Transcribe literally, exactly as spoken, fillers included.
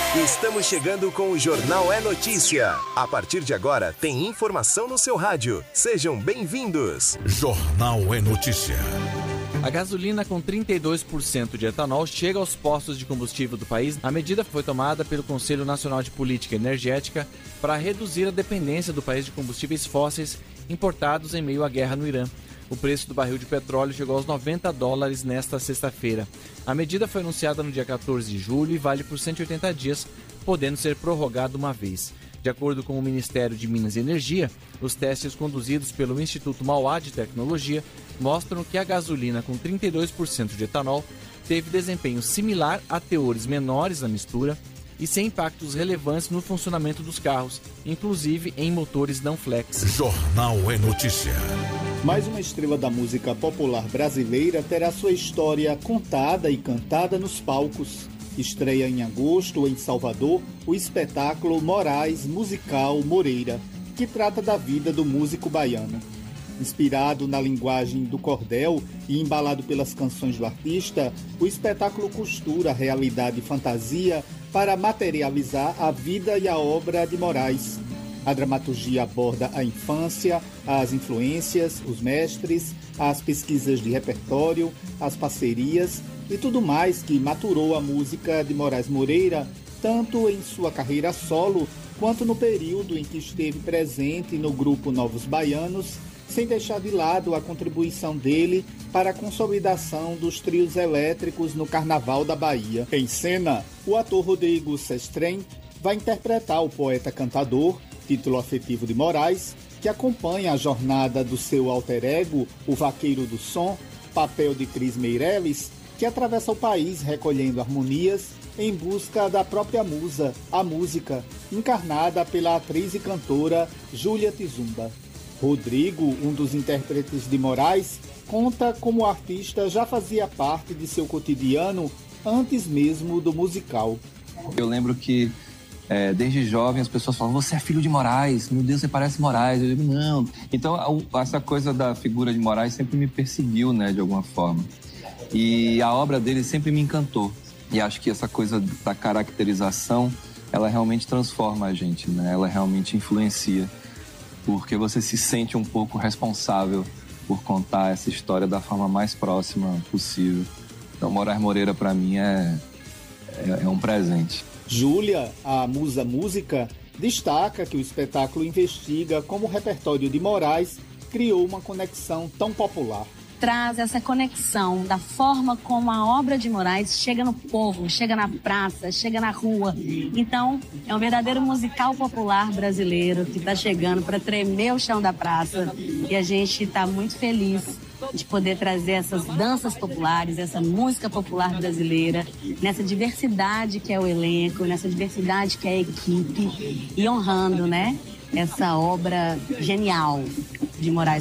Estamos chegando com o Jornal É Notícia. A partir de agora, tem informação no seu rádio. Sejam bem-vindos. Jornal É Notícia. A gasolina com trinta e dois por cento de etanol chega aos postos de combustível do país. A medida foi tomada pelo Conselho Nacional de Política Energética para reduzir a dependência do país de combustíveis fósseis importados em meio à guerra no Irã. O preço do barril de petróleo chegou aos noventa dólares nesta sexta-feira. A medida foi anunciada no dia quatorze de julho e vale por cento e oitenta dias, podendo ser prorrogada uma vez. De acordo com o Ministério de Minas e Energia, os testes conduzidos pelo Instituto Mauá de Tecnologia mostram que a gasolina com trinta e dois por cento de etanol teve desempenho similar a teores menores na mistura e sem impactos relevantes no funcionamento dos carros, inclusive em motores não flex. Jornal É Notícia. Mais uma estrela da música popular brasileira terá sua história contada e cantada nos palcos. Estreia em agosto, em Salvador, o espetáculo Moraes Musical Moreira, que trata da vida do músico baiano. Inspirado na linguagem do cordel e embalado pelas canções do artista, o espetáculo costura realidade e fantasia para materializar a vida e a obra de Moraes. A dramaturgia aborda a infância, as influências, os mestres, as pesquisas de repertório, as parcerias e tudo mais que maturou a música de Moraes Moreira, tanto em sua carreira solo, quanto no período em que esteve presente no grupo Novos Baianos, sem deixar de lado a contribuição dele para a consolidação dos trios elétricos no Carnaval da Bahia. Em cena, o ator Rodrigo Sestrem vai interpretar o poeta-cantador, título afetivo de Moraes, que acompanha a jornada do seu alter ego, o Vaqueiro do Som, papel de Cris Meireles, que atravessa o país recolhendo harmonias em busca da própria musa, a música, encarnada pela atriz e cantora Júlia Tizumba. Rodrigo, um dos intérpretes de Moraes, conta como o artista já fazia parte de seu cotidiano antes mesmo do musical. Eu lembro que É, desde jovem as pessoas falam, você é filho de Moraes, meu Deus, você parece Moraes. Eu digo, não. Então, a, essa coisa da figura de Moraes sempre me perseguiu, né, de alguma forma. E a obra dele sempre me encantou. E acho que essa coisa da caracterização, ela realmente transforma a gente, né? Ela realmente influencia. Porque você se sente um pouco responsável por contar essa história da forma mais próxima possível. Então, Moraes Moreira, para mim, é, é, é um presente. Júlia, a musa música, destaca que o espetáculo investiga como o repertório de Moraes criou uma conexão tão popular. Traz essa conexão da forma como a obra de Moraes chega no povo, chega na praça, chega na rua. Então, é um verdadeiro musical popular brasileiro que está chegando para tremer o chão da praça. E a gente está muito feliz de poder trazer essas danças populares, essa música popular brasileira, nessa diversidade que é o elenco, nessa diversidade que é a equipe, e honrando, né, essa obra genial de Moraes.